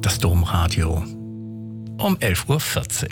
Das Domradio um 11.40 Uhr.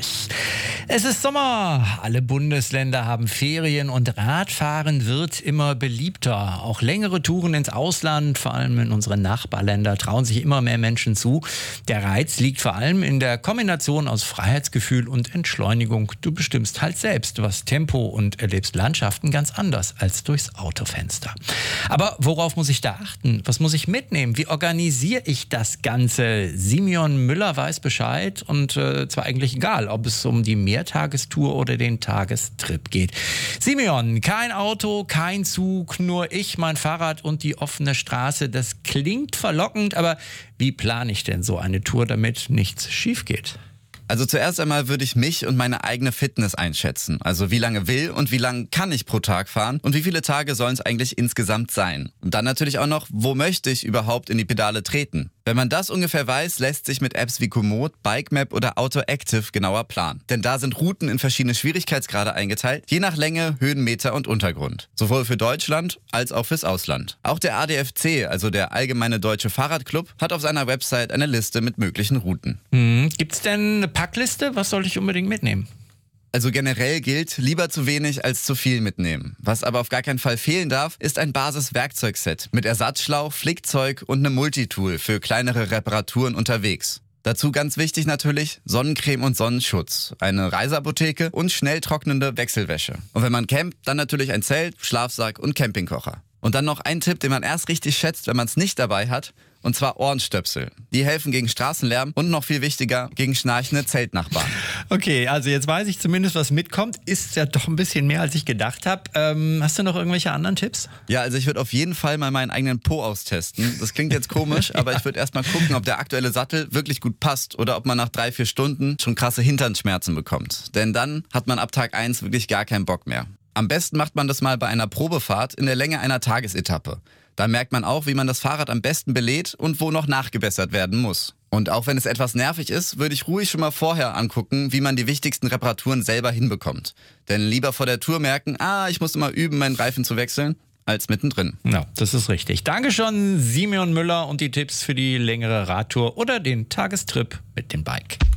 Es ist Sommer, alle Bundesländer haben Ferien und Radfahren wird immer beliebter. Auch längere Touren ins Ausland, vor allem in unsere Nachbarländer, trauen sich immer mehr Menschen zu. Der Reiz liegt vor allem in der Kombination aus Freiheitsgefühl und Entschleunigung. Du bestimmst halt selbst, was Tempo und erlebst Landschaften ganz anders als durchs Autofenster. Aber worauf muss ich da achten? Was muss ich mitnehmen? Wie organisiere ich das Ganze? Simeon Müller weiß Bescheid und zwar eigentlich egal, ob es um die Mehrtagestour oder den Tagestrip geht. Simeon, kein Auto, kein Zug, nur ich, mein Fahrrad und die offene Straße. Das klingt verlockend, aber wie plane ich denn so eine Tour, damit nichts schief geht? Also zuerst einmal würde ich mich und meine eigene Fitness einschätzen. Also wie lange will und wie lange kann ich pro Tag fahren und wie viele Tage sollen es eigentlich insgesamt sein. Und dann natürlich auch noch, wo möchte ich überhaupt in die Pedale treten? Wenn man das ungefähr weiß, lässt sich mit Apps wie Komoot, Bikemap oder AutoActive genauer planen. Denn da sind Routen in verschiedene Schwierigkeitsgrade eingeteilt, je nach Länge, Höhenmeter und Untergrund. Sowohl für Deutschland als auch fürs Ausland. Auch der ADFC, also der Allgemeine Deutsche Fahrradclub, hat auf seiner Website eine Liste mit möglichen Routen. Gibt's denn eine Packliste? Was soll ich unbedingt mitnehmen? Also generell gilt, lieber zu wenig als zu viel mitnehmen. Was aber auf gar keinen Fall fehlen darf, ist ein Basis-Werkzeugset mit Ersatzschlauch, Flickzeug und einem Multitool für kleinere Reparaturen unterwegs. Dazu ganz wichtig natürlich Sonnencreme und Sonnenschutz, eine Reiseapotheke und schnell trocknende Wechselwäsche. Und wenn man campt, dann natürlich ein Zelt, Schlafsack und Campingkocher. Und dann noch ein Tipp, den man erst richtig schätzt, wenn man es nicht dabei hat, und zwar Ohrenstöpsel. Die helfen gegen Straßenlärm und noch viel wichtiger, gegen schnarchende Zeltnachbarn. Okay, also jetzt weiß ich zumindest, was mitkommt. Ist ja doch ein bisschen mehr, als ich gedacht habe. Hast du noch irgendwelche anderen Tipps? Ja, also ich würde auf jeden Fall mal meinen eigenen Po austesten. Das klingt jetzt komisch, aber ich würde erst mal gucken, ob der aktuelle Sattel wirklich gut passt oder ob man nach 3-4 Stunden schon krasse Hinternschmerzen bekommt. Denn dann hat man ab Tag 1 wirklich gar keinen Bock mehr. Am besten macht man das mal bei einer Probefahrt in der Länge einer Tagesetappe. Da merkt man auch, wie man das Fahrrad am besten belädt und wo noch nachgebessert werden muss. Und auch wenn es etwas nervig ist, würde ich ruhig schon mal vorher angucken, wie man die wichtigsten Reparaturen selber hinbekommt. Denn lieber vor der Tour merken, ich musste mal üben, meinen Reifen zu wechseln, als mittendrin. Ja, das ist richtig. Danke schon, Simeon Müller, und die Tipps für die längere Radtour oder den Tagestrip mit dem Bike.